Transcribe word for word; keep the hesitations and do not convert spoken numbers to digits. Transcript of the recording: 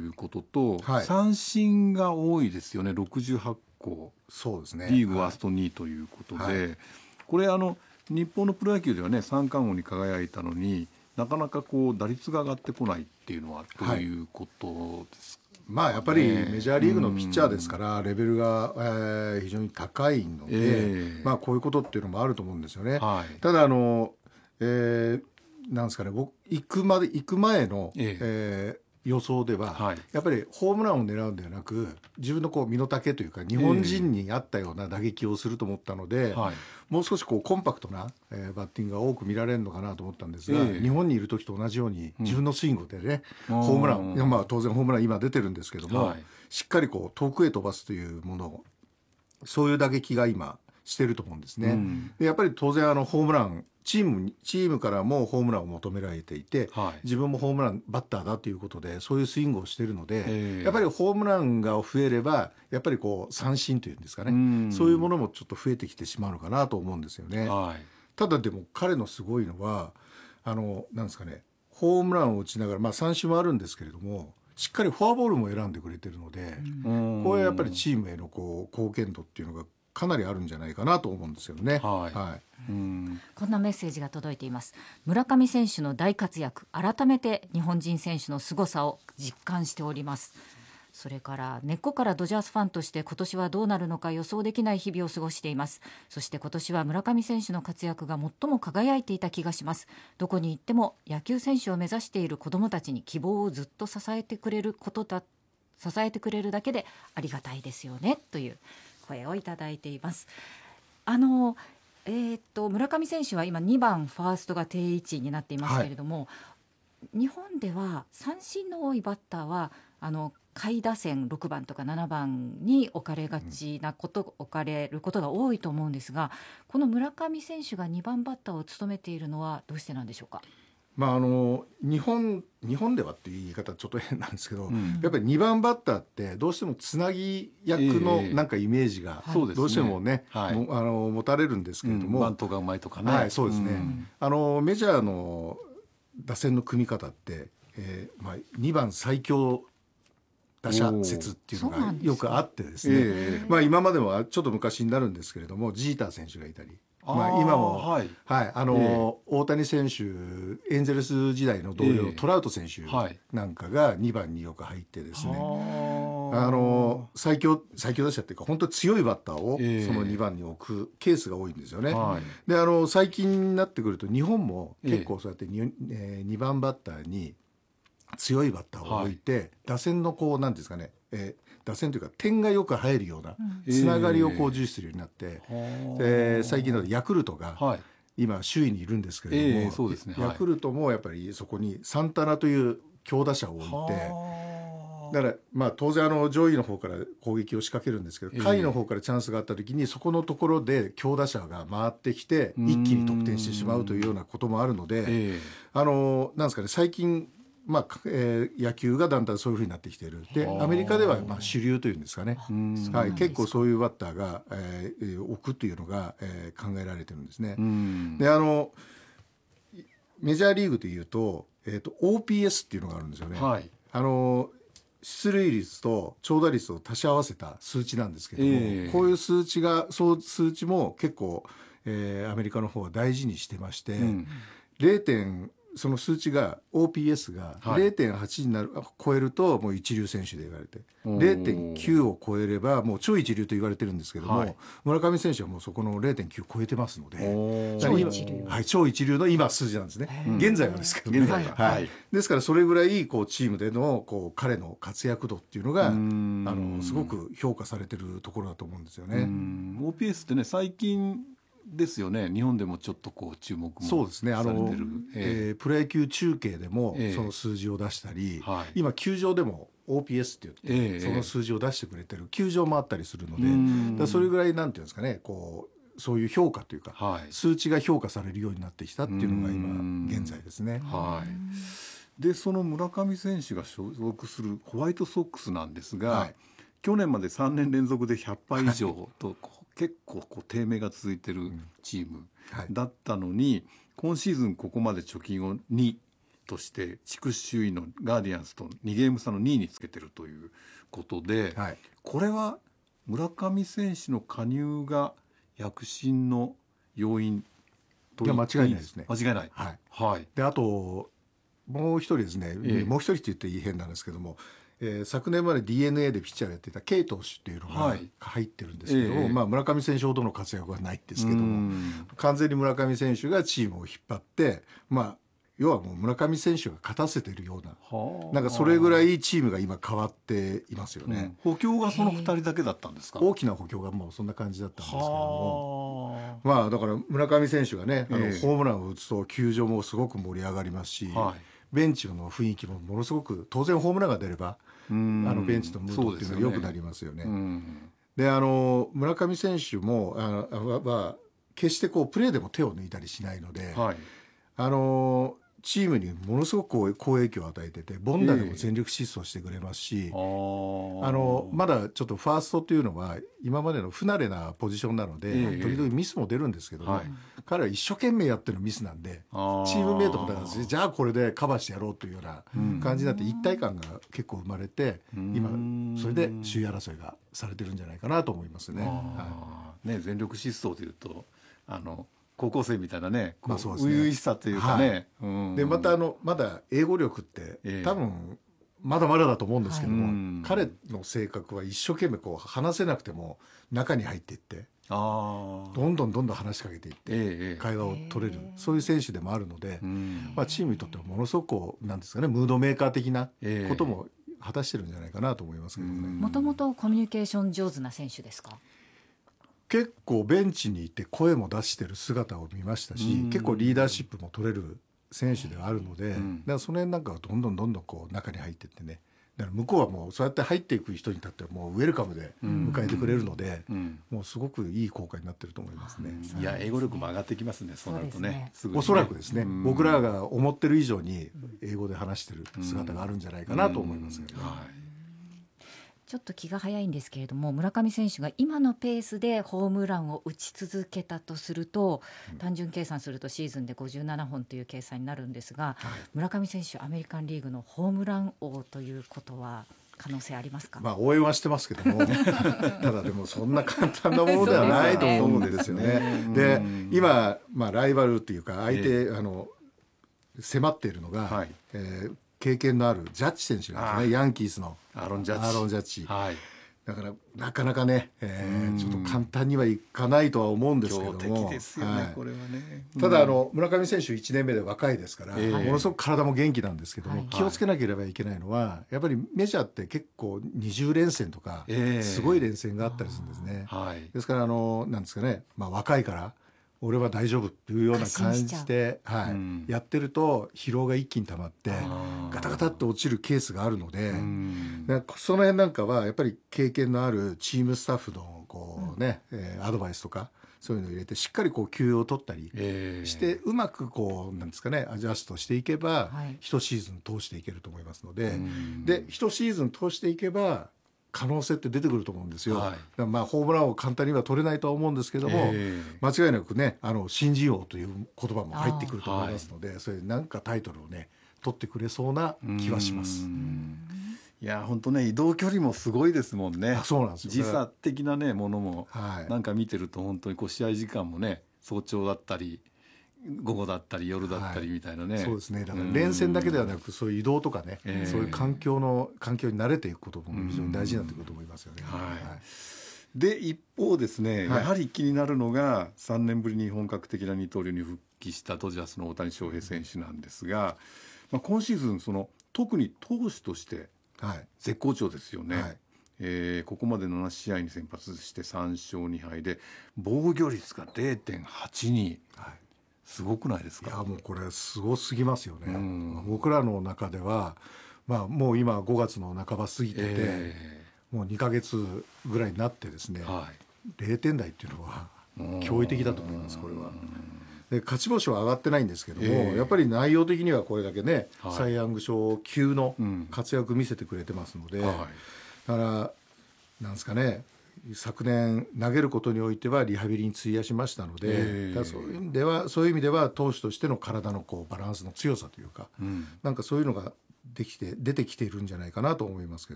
いうことと、 はい、 三振が多いですよね。ろくじゅうはちこ、 そうですね、 リーグワーストにいということで、はい、これあの日本のプロ野球ではね三冠王に輝いたのになかなかこう打率が上がってこないっていうのはどういうことですか？ はい、まあ、やっぱりメジャーリーグのピッチャーですからレベルが、えー、非常に高いので、えーまあ、こういうことっていうのもあると思うんですよね。はい、ただあの、えー、なんですかね、僕行くまで行く前の、えーえー予想では、はい、やっぱりホームランを狙うんではなく自分のこう身の丈というか日本人に合ったような打撃をすると思ったので、えーはい、もう少しこうコンパクトな、えー、バッティングが多く見られるのかなと思ったんですが、えー、日本にいる時と同じように自分のスイングでね、うん、ホームラン、いやまあ当然ホームラン今出てるんですけども、はい、しっかりこう遠くへ飛ばすというものをそういう打撃が今してると思うんですね。うん、でやっぱり当然あのホームランチームチームからもホームランを求められていて、はい、自分もホームランバッターだということでそういうスイングをしているので、えー、やっぱりホームランが増えればやっぱりこう三振というんですかね、うん、そういうものもちょっと増えてきてしまうのかなと思うんですよね。はい、ただでも彼のすごいのはあのなんですかね、ホームランを打ちながら、まあ、三振もあるんですけれどもしっかりフォアボールも選んでくれてるので、うん、これはやっぱりチームへのこう貢献度っていうのがかなりあるんじゃないかなと思うんですよね。はいはい、 うん、こんなメッセージが届いています。村上選手の大活躍、改めて日本人選手の凄さを実感しております。それから根っこからドジャースファンとして今年はどうなるのか予想できない日々を過ごしています。そして今年は村上選手の活躍が最も輝いていた気がします。どこに行っても野球選手を目指している子どもたちに希望をずっと支えてくれることだ支えてくれるだけでありがたいですよねという声をいただいています。あのえー、っと村上選手は今にばんファーストが定位置になっていますけれども、はい、日本では三振の多いバッターはあの下位打線ろくばんとかななばんに置かれがちなこと、うん、置かれることが多いと思うんですが、この村上選手がにばんバッターを務めているのはどうしてなんでしょうか？ まあ、あの日本日本ではっていう言い方ちょっと変なんですけど、うん、やっぱりにばんバッターってどうしてもつなぎ役のなんかイメージがどうしてもね、えーはい、もあの持たれるんですけれども、 うん、バントがうまいとかね、 はい、そうですね、うん、あのメジャーの打線の組み方って、えーまあ、にばん最強打者説っていうのがよくあってですね、えーまあ、今までもちょっと昔になるんですけれどもジーター選手がいたり、まあ、今も、はいはい、あの、えー、大谷選手エンゼルス時代の同僚、えー、トラウト選手なんかがにばんによく入ってですね、あの最強最強打者っていうか本当に強いバッターをそのにばんに置くケースが多いんですよね。えー、であの最近になってくると日本も結構そうやって 2,、えー、にばんバッターに強いバッターを置いて、はい、打線のこうなんですかね、えー打線というか点がよく入るようなつながりをこう重視するようになって、えー、最近のヤクルトが今首位にいるんですけれども、えーそうですね、ヤクルトもやっぱりそこにサンタナという強打者を置いて、だからまあ当然あの上位の方から攻撃を仕掛けるんですけど、下位の方からチャンスがあった時にそこのところで強打者が回ってきて一気に得点してしまうというようなこともあるので、あのなんですかね、最近まあえー、野球がだんだんそういう風になってきている。でアメリカではまあ主流というんですかね、はい、結構そういうバッターが、えー、置くというのが、えー、考えられてるんですね。であのメジャーリーグでいうと、えーと、オーピーエス っていうのがあるんですよね。はい、あの出塁率と長打率を足し合わせた数値なんですけども、えー、こういう数値がそう数値も結構、えー、アメリカの方は大事にしてまして、うん、ゼロてんその数値が オーピーエス が ゼロてんはち になる、はい、超えるともう一流選手で言われて ゼロてんきゅう を超えればもう超一流と言われてるんですけども、はい、村上選手はもうそこの ゼロてんきゅう 超えてますので超一流、 はい、超一流の今数字なんですね。現在はですけどね、はいはい、ですからそれぐらいこうチームでのこう彼の活躍度っていうのがあのすごく評価されてるところだと思うんですよね。 うん オーピーエス ってね最近ですよね。日本でもちょっとこう注目もそうですね、あの、 されてる、 えー、プロ野球中継でもその数字を出したり、えーはい、今球場でも オーピーエス って言って、えー、その数字を出してくれてる球場もあったりするので、えー、だそれぐらいなんていうんですかね、こうそういう評価というか、はい、数値が評価されるようになってきたっていうのが今現在ですね。 はい、でその村上選手が所属するホワイトソックスなんですが、はい、去年までさんねん連続でひゃっぱい以上と、はい、結構こう低迷が続いてるチームだったのに、うんはい、今シーズンここまで貯金をにとして地区首位のガーディアンズとにゲーム差のにいにつけてるということで、はい、これは村上選手の加入が躍進の要因と言っていい？ いや間違いないですね。 間違いない、 はいはい、 であともう一人ですね、えー、もう一人って言っていい変なんですけども、えー、昨年まで ディーエヌエー でピッチャーをやっていたケイ投手っていうのが入ってるんですけど、はい、えーまあ、村上選手ほどの活躍はないんですけども、完全に村上選手がチームを引っ張って、まあ、要はもう村上選手が勝たせてるような、なんかそれぐらいチームが今変わっていますよね、 うん、補強がそのふたりだけだったんですか？ 大きな補強がもうそんな感じだったんですけども、まあだから村上選手がね、あのホームランを打つと球場もすごく盛り上がりますし、はい、ベンチの雰囲気もものすごく、当然ホームランが出ればあのベンチのムードっていうのは良くなりますよね。で、あの村上選手もあは決してこうプレーでも手を抜いたりしないので、はい、あのチームにものすごくこう好影響を与えてて、凡打でも全力疾走してくれますし、えー、ああのまだちょっとファーストというのは今までの不慣れなポジションなので、えー、時々ミスも出るんですけども、はい、彼は一生懸命やってるミスなんで、チームメイトもだからじゃあこれでカバーしてやろうというような感じになって一体感が結構生まれて、今それで首位争いがされてるんじゃないかなと思いますね。 はい、ね、全力疾走というとあの高校生みたいなね、 まあそうですね、 初々しさというかね、はい、うん、 でまたあのまだ英語力って、えー、多分まだまだだと思うんですけども、はい、彼の性格は一生懸命こう話せなくても中に入っていって、あどんどんどんどん話しかけていって、えー、会話を取れる、えー、そういう選手でもあるので、まあ、チームにとってはものすごくこうなんですかね、ムードメーカー的なことも果たしてるんじゃないかなと思いますけどね。 もともとコミュニケーション上手な選手ですか？ 結構ベンチにいて声も出してる姿を見ましたし、結構リーダーシップも取れる選手ではあるので、だからその辺なんかはどんどんどんどんこう中に入っていってね、だから向こうはもうそうやって入っていく人にとってはもうウェルカムで迎えてくれるので、もうすごくいい効果になってると思いますね。 いや、英語力も上がってきますね、そうなるとね。 すぐにね、おそらくですね、僕らが思ってる以上に英語で話してる姿があるんじゃないかなと思いますけどね。 ちょっと気が早いんですけれども、村上選手が今のペースでホームランを打ち続けたとすると、うん、単純計算するとシーズンでごじゅうななほんという計算になるんですが、はい、村上選手アメリカンリーグのホームラン王ということは可能性ありますか？ まあ応援はしてますけどもただでもそんな簡単なものではないと思うんですよね。で今、まあ、ライバルっていうか相手、えー、あの迫っているのが、はい、えー経験のあるジャッジ選手なんですね。ヤンキースのアーロン・ジャッジ、 アーロン・ジャッジ、はい、だからなかなかね、えー、ちょっと簡単にはいかないとは思うんですけども、 強敵ですよね、はい、これはね。 ただあの村上選手いちねんめで若いですから、えー、ものすごく体も元気なんですけども、はい、気をつけなければいけないのはやっぱりメジャーって結構にじゅうれんせんとか、えー、すごい連戦があったりするんですね、はい、ですからあのなんですかね、まあ、若いから俺は大丈夫っていうような感じで、はいうん、やってると疲労が一気に溜まってガタガタって落ちるケースがあるので、うん、その辺なんかはやっぱり経験のあるチームスタッフのこう、ねうんえー、アドバイスとかそういうのを入れてしっかりこう休養を取ったりして、えー、うまくこうなんですかねアジャストしていけば、はい、一シーズン通していけると思いますので、で一シーズン通していけば可能性って出てくると思うんですよ、はい、まあホームランを簡単には取れないとは思うんですけども、えー、間違いなくねあの新人王という言葉も入ってくると思いますので、はい、それでなんかタイトルをね取ってくれそうな気はします。 いや本当ね移動距離もすごいですもんね。 あそうなんですよ。 時差的なねものも、はい、なんか見てると本当にこう試合時間もね早朝だったり午後だったり夜だったりみたいなね、 はい、そうですね。だから連戦だけではなくそういう移動とかね、えー、そういう環境の環境に慣れていくことも非常に大事になってくると思いますよね。はいはい、 で一方ですね、はい、やはり気になるのがさんねんぶりに本格的な二刀流に復帰したドジャースの大谷翔平選手なんですが、まあ、今シーズンその特に投手として絶好調ですよね。はいえー、ここまでななしあいに先発してさんしょうにはいで防御率が れいてんはちに、はいすごくないですか？ いやもうこれすごすぎますよね、うん、僕らの中では、まあ、もう今ごがつの半ば過ぎてて、えー、もうにかげつぐらいになってですね、はい、れいてん台っていうのは驚異的だと思います。これはで勝ち星は上がってないんですけども、えー、やっぱり内容的にはこれだけね、はい、サイ・ヤング賞級の活躍見せてくれてますので、うんはい、だからなんですかね昨年投げることにおいてはリハビリに費やしましたので、 えー、 だそういう意味ではそういう意味では投手としての体のこうバランスの強さというか、うん、なんかそういうのができて出てきているんじゃないかなと思いますけど。